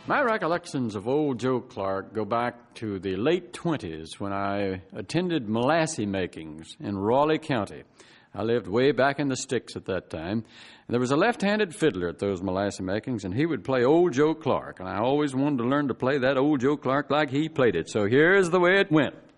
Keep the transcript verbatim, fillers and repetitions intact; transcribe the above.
My recollections of old Joe Clark go back to the late twenties when I attended molasse makings in Raleigh County. I lived way back in the sticks at that time. And there was a left-handed fiddler at those molasse makings, and he would play old Joe Clark. And I always wanted to learn to play that old Joe Clark like he played it. So here's the way it went.